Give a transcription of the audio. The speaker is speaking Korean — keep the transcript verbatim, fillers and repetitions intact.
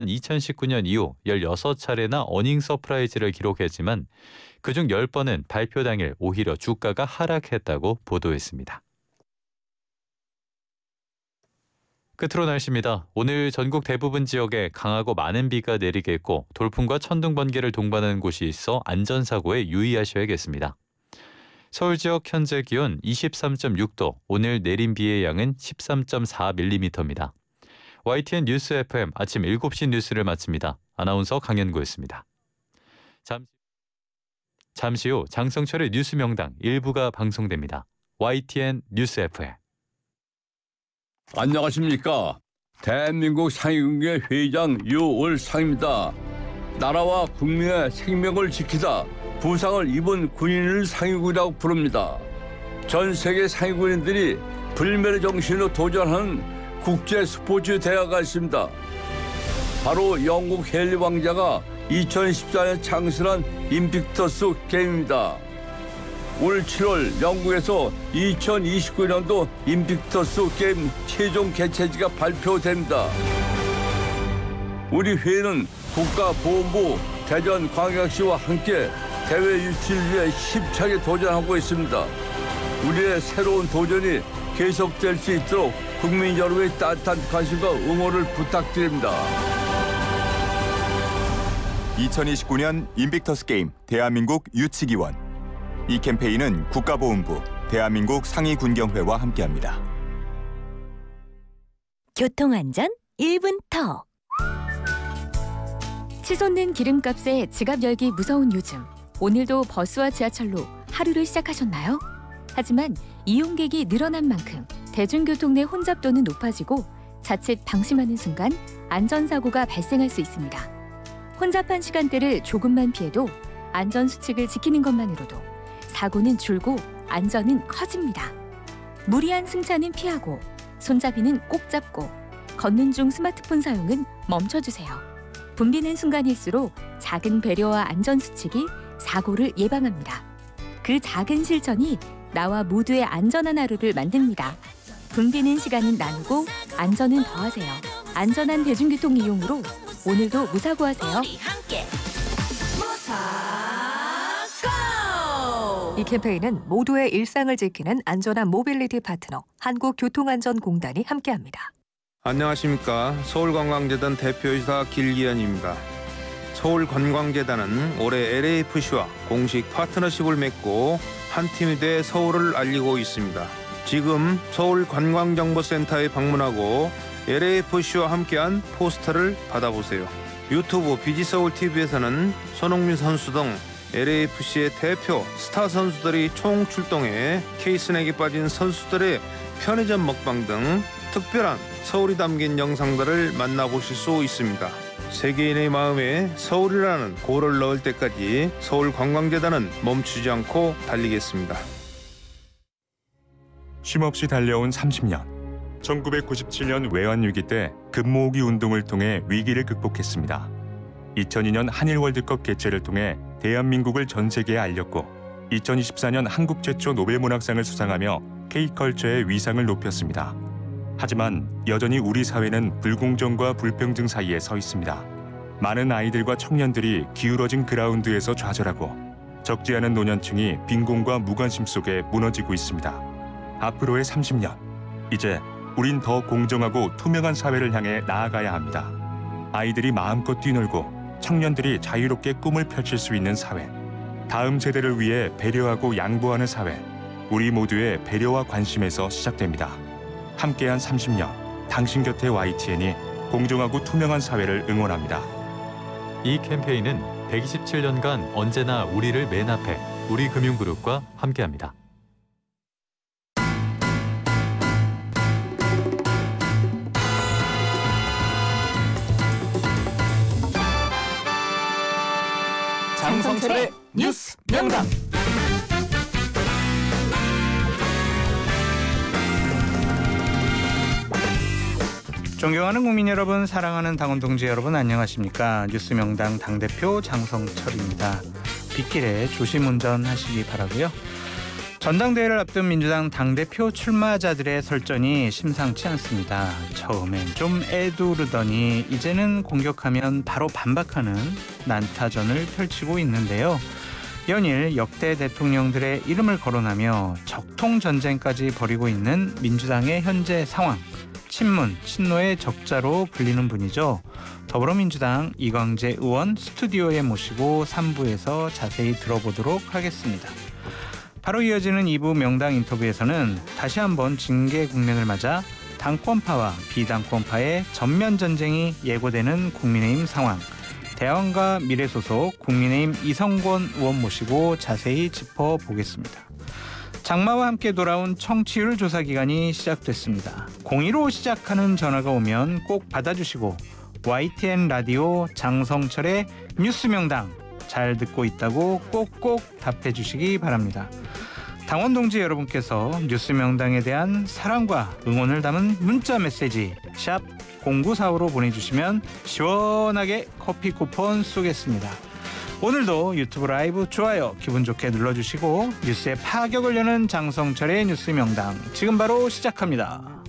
이천십구 년 이후 열여섯 차례나 어닝 서프라이즈를 기록했지만 그중 열 번은 발표 당일 오히려 주가가 하락했다고 보도했습니다. 끝으로 날씨입니다. 오늘 전국 대부분 지역에 강하고 많은 비가 내리겠고 돌풍과 천둥, 번개를 동반하는 곳이 있어 안전사고에 유의하셔야겠습니다. 서울 지역 현재 기온 이십삼 점 육 도, 오늘 내린 비의 양은 십삼 점 사 밀리미터입니다. 와이티엔 뉴스 에프엠 아침 일곱 시 뉴스를 마칩니다. 아나운서 강현구였습니다. 잠시, 잠시 후 장성철의 뉴스 명당 일부가 방송됩니다. 와이티엔 뉴스 에프엠. 안녕하십니까. 대한민국 상위군의 회장 유월상입니다. 나라와 국민의 생명을 지키다 부상을 입은 군인을 상위군이라고 부릅니다. 전 세계 상위군인들이 불멸의 정신으로 도전하는 국제 스포츠 대회가 있습니다. 바로 영국 헨리 왕자가 이천십사 년 창설한 인빅터스 게임입니다. 올 칠월 영국에서 이천이십구 년도 인빅터스 게임 최종 개최지가 발표됩니다. 우리 회는 국가보훈부 대전광역시와 함께 대회 유치를 위해 힘차게 도전하고 있습니다. 우리의 새로운 도전이 계속될 수 있도록 국민 여러분의 따뜻한 관심과 응원을 부탁드립니다. 이천이십구 년 인빅터스 게임 대한민국 유치기원. 이 캠페인은 국가보훈부, 대한민국 상위군경회와 함께합니다. 교통안전 일 분 더. 치솟는 기름값에 지갑 열기 무서운 요즘. 오늘도 버스와 지하철로 하루를 시작하셨나요? 하지만 이용객이 늘어난 만큼 대중교통 내 혼잡도는 높아지고 자칫 방심하는 순간 안전사고가 발생할 수 있습니다. 혼잡한 시간대를 조금만 피해도 안전수칙을 지키는 것만으로도 사고는 줄고 안전은 커집니다. 무리한 승차는 피하고 손잡이는 꼭 잡고 걷는 중 스마트폰 사용은 멈춰주세요. 붐비는 순간일수록 작은 배려와 안전수칙이 사고를 예방합니다. 그 작은 실천이 나와 모두의 안전한 하루를 만듭니다. 붐비는 시간은 나누고 안전은 더하세요. 안전한 대중교통 이용으로 오늘도 무사고하세요. 이 캠페인은 모두의 일상을 지키는 안전한 모빌리티 파트너 한국교통안전공단이 함께합니다. 안녕하십니까. 서울관광재단 대표이사 길기현입니다. 서울관광재단은 올해 엘에이에프씨와 공식 파트너십을 맺고 한 팀이 돼 서울을 알리고 있습니다. 지금 서울관광정보센터에 방문하고 엘에이에프씨와 함께한 포스터를 받아보세요. 유튜브 비지서울티비에서는 손흥민 선수 등 엘에이에프씨의 대표 스타 선수들이 총 출동해 케이스넥에 빠진 선수들의 편의점 먹방 등 특별한 서울이 담긴 영상들을 만나보실 수 있습니다. 세계인의 마음에 서울이라는 고를 넣을 때까지 서울관광재단은 멈추지 않고 달리겠습니다. 쉼없이 달려온 삼십 년. 천구백구십칠 년 외환위기 때 금모으기 운동을 통해 위기를 극복했습니다. 이천이 년 한일 월드컵 개최를 통해 대한민국을 전 세계에 알렸고 이천이십사 년 한국 최초 노벨문학상을 수상하며 K컬처의 위상을 높였습니다. 하지만 여전히 우리 사회는 불공정과 불평등 사이에 서 있습니다. 많은 아이들과 청년들이 기울어진 그라운드에서 좌절하고 적지 않은 노년층이 빈곤과 무관심 속에 무너지고 있습니다. 앞으로의 삼십 년, 이제 우린 더 공정하고 투명한 사회를 향해 나아가야 합니다. 아이들이 마음껏 뛰놀고 청년들이 자유롭게 꿈을 펼칠 수 있는 사회, 다음 세대를 위해 배려하고 양보하는 사회, 우리 모두의 배려와 관심에서 시작됩니다. 함께한 삼십 년, 당신 곁에 와이티엔이 공정하고 투명한 사회를 응원합니다. 이 캠페인은 백이십칠 년간 언제나 우리를 맨 앞에 우리금융그룹과 함께합니다. 장성철의 뉴스 명당. 존경하는 국민 여러분, 사랑하는 당원 동지 여러분, 안녕하십니까. 뉴스 명당 당대표 장성철입니다. 빗길에 조심 운전하시기 바라고요. 전당대회를 앞둔 민주당 당대표 출마자들의 설전이 심상치 않습니다. 처음엔 좀 애두르더니 이제는 공격하면 바로 반박하는 난타전을 펼치고 있는데요. 연일 역대 대통령들의 이름을 거론하며 적통전쟁까지 벌이고 있는 민주당의 현재 상황. 친문, 친노의 적자로 불리는 분이죠. 더불어민주당 이광재 의원 스튜디오에 모시고 삼 부에서 자세히 들어보도록 하겠습니다. 바로 이어지는 이 부 명당 인터뷰에서는 다시 한번 징계 국면을 맞아 당권파와 비당권파의 전면 전쟁이 예고되는 국민의힘 상황, 대안과 미래 소속 국민의힘 이성권 의원 모시고 자세히 짚어보겠습니다. 장마와 함께 돌아온 청취율 조사 기간이 시작됐습니다. 공이로 시작하는 전화가 오면 꼭 받아주시고 와이티엔 라디오 장성철의 뉴스 명당 잘 듣고 있다고 꼭꼭 답해 주시기 바랍니다. 당원 동지 여러분께서 뉴스 명당에 대한 사랑과 응원을 담은 문자 메시지 샵 공구사오로 보내주시면 시원하게 커피 쿠폰 쏘겠습니다. 오늘도 유튜브 라이브 좋아요 기분 좋게 눌러주시고 뉴스의 파격을 여는 장성철의 뉴스 명당 지금 바로 시작합니다.